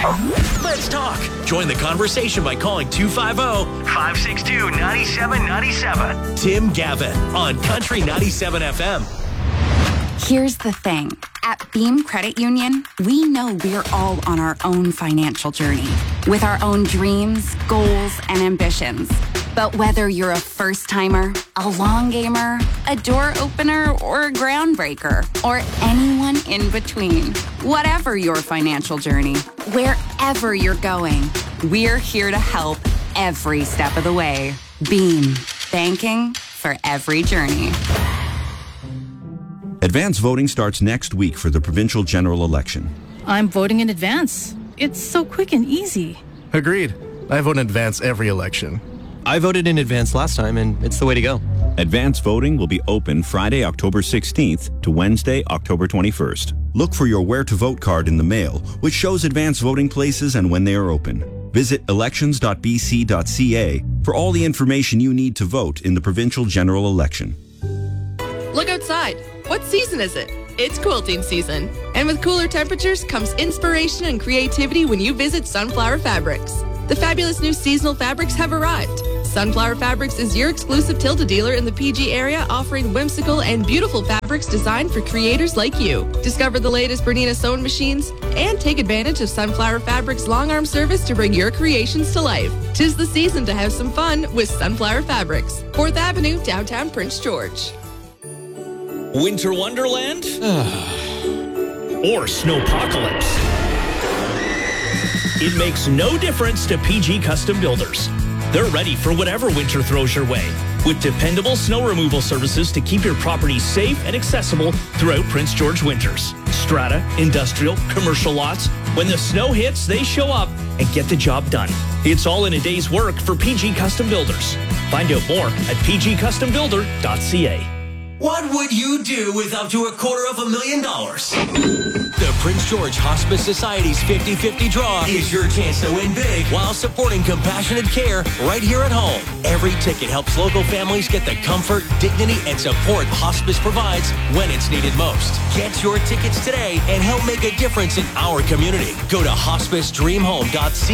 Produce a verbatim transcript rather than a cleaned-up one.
Let's talk. Join the conversation by calling two five zero, five six two, nine seven nine seven. Tim Gavin on Country ninety-seven F M. Here's the thing. At Beam Credit Union, we know we're all on our own financial journey with our own dreams, goals, and ambitions. But whether you're a first-timer, a long gamer, a door opener, or a groundbreaker, or anyone in between, whatever your financial journey, wherever you're going, we're here to help every step of the way. Beam, banking for every journey. Advance voting starts next week for the provincial general election. I'm voting in advance. It's so quick and easy. Agreed. I vote in advance every election. I voted in advance last time, and it's the way to go. Advance voting will be open Friday, October sixteenth to Wednesday, October twenty-first. Look for your Where to Vote card in the mail, which shows advance voting places and when they are open. Visit elections dot b c dot c a for all the information you need to vote in the provincial general election. Look outside. What season is it? It's quilting season. And with cooler temperatures comes inspiration and creativity when you visit Sunflower Fabrics. The fabulous new seasonal fabrics have arrived. Sunflower Fabrics is your exclusive Tilda dealer in the P G area, offering whimsical and beautiful fabrics designed for creators like you. Discover the latest Bernina sewing machines and take advantage of Sunflower Fabrics' long arm service to bring your creations to life. 'Tis the season to have some fun with Sunflower Fabrics. fourth Avenue, downtown Prince George. Winter Wonderland? Or Snowpocalypse? It makes no difference to P G Custom Builders. They're ready for whatever winter throws your way, with dependable snow removal services to keep your property safe and accessible throughout Prince George winters. Strata, industrial, commercial lots. When the snow hits, they show up and get the job done. It's all in a day's work for P G Custom Builders. Find out more at p g custom builder dot c a. What would you do with up to a quarter of a million dollars? The Prince George Hospice Society's fifty-fifty draw is your chance to win big while supporting compassionate care right here at home. Every ticket helps local families get the comfort, dignity, and support hospice provides when it's needed most. Get your tickets today and help make a difference in our community. Go to hospice dream home dot c a